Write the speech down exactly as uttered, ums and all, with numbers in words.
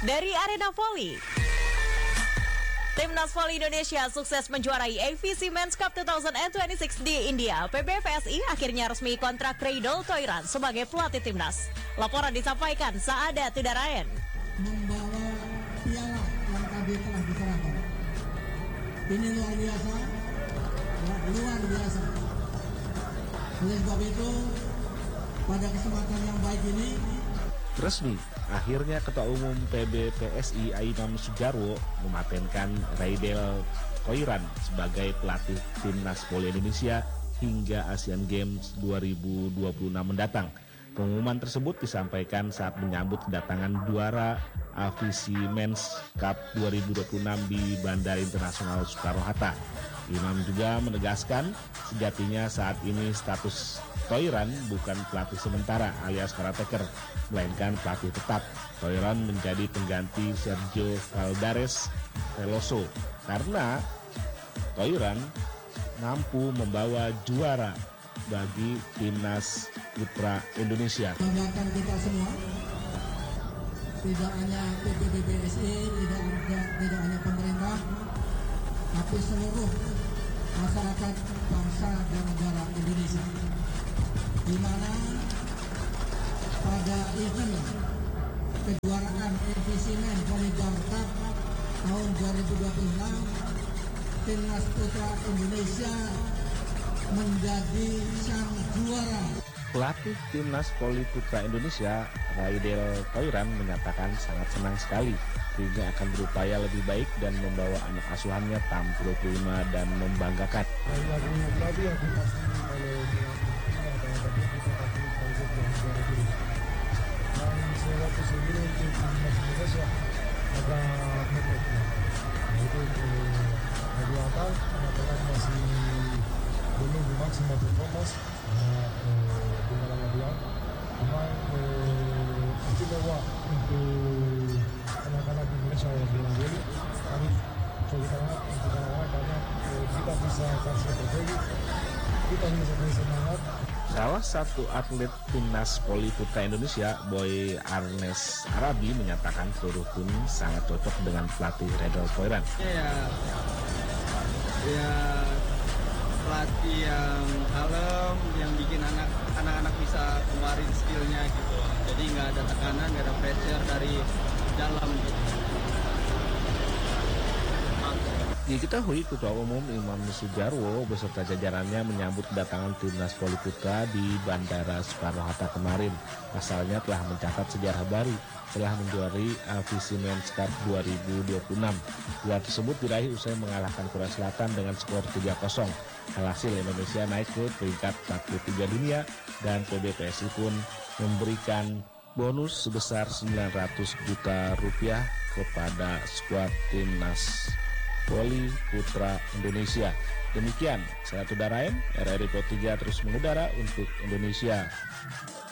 Dari Arena Voli, Timnas Voli Indonesia sukses menjuarai A V C Men's Cup dua ribu dua puluh enam di India. P B V S I akhirnya resmi kontrak Cradle Toiran sebagai pelatih timnas. Laporan disampaikan Saada Tudarayan. Membawa piala yang tadi telah diserahkan. Ini luar biasa, ya, luar biasa. Oleh sebab itu, pada kesempatan yang baik ini, resmi, akhirnya Ketua Umum P B P S I Imam Sujarwo mematenkan Raidel Toiran sebagai pelatih Timnas Voli Indonesia hingga Asian Games dua ribu dua puluh enam mendatang. Pengumuman tersebut disampaikan saat menyambut kedatangan juara A V C Men's Cup dua ribu dua puluh enam di Bandara Internasional Soekarno-Hatta. Imam juga menegaskan sejatinya saat ini status Toiran bukan pelatih sementara alias caretaker, melainkan pelatih tetap. Toiran menjadi pengganti Sergio Valdares Veloso karena Toiran mampu membawa juara bagi timnas putra Indonesia. Banggakan kita semua, tidak hanya P B B S I, tidak hanya, tidak hanya pemerintah, tapi seluruh masyarakat bangsa dan negara Indonesia, di mana pada event kejuaraan A V C Men Volleyball Cup tahun dua ribu dua puluh enam, timnas putra Indonesia menjadi sang juara. Pelatih Timnas Voli Putra Indonesia, Raidel Toiran, menyatakan sangat senang sekali dirinya akan berupaya lebih baik dan membawa anak asuhannya tampil prima dan membanggakan. belum maksimal performance nah, eh, dengan nama bilang memang eh, istimewa untuk anak-anak Indonesia yang bilang jadi kami sulit banget untuk anak-anak karena eh, kita bisa kasih strategi, kita bisa kasih semangat. Salah satu atlet Timnas Voli Putra Indonesia, Boy Arnes Arabi, menyatakan seluruh tim sangat cocok dengan pelatih Raidel Toiran. Ya, ya pelatih yang kalem, yang bikin anak anak-anak bisa keluarin skillnya gitu. Jadi nggak ada tekanan, nggak ada pressure dari dalam gitu. Diketahui Ketua Umum Imam Sujarwo beserta jajarannya menyambut kedatangan Timnas Voli Putra di Bandara Soekarno-Hatta kemarin. Pasalnya telah mencatat sejarah baru setelah menjuari A V C Men's Cup dua ribu dua puluh enam. Gelar tersebut diraih usai mengalahkan Korea Selatan dengan skor tiga kosong. Alhasil Indonesia naik ke peringkat empat puluh tiga dunia dan P B P S I pun memberikan bonus sebesar sembilan ratus juta rupiah kepada skuad Timnas Voli Putra Indonesia. Demikian, saya Tudarayan, R R I Pro tiga terus mengudara untuk Indonesia.